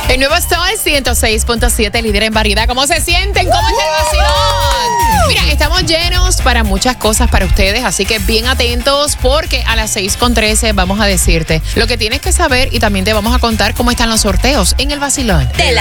El nuevo Sol 106.7, líder en variedad. ¿Cómo se sienten? ¿Cómo está el vacilón? Mira, estamos llenos para muchas cosas para ustedes, así que bien atentos porque a las 6:13 vamos a decirte lo que tienes que saber y también te vamos a contar cómo están los sorteos en el vacilón.